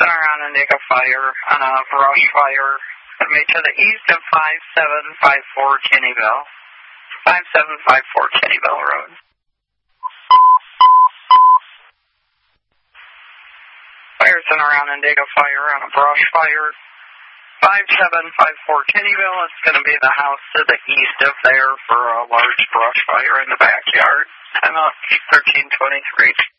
Center on Indigo Fire on a brush fire. Going to be to the east of 5754 Kennyville. 5754 Kennyville Road. Fire Center on Indigo Fire on a brush fire. 5754 Kennyville. It's going to be the house to the east of there for a large brush fire in the backyard. I'm up 1323.